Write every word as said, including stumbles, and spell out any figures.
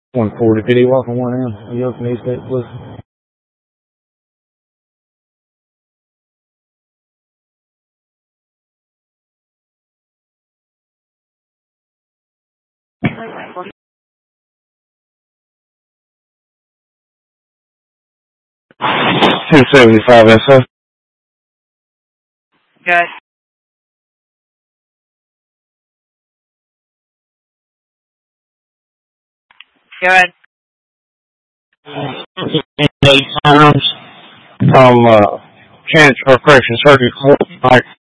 one forty. Could he walk on one end? Are you open these days, please? two seventy-five S F. Good. Good. Eight times from uh, Chancellor Correction Circuit Court.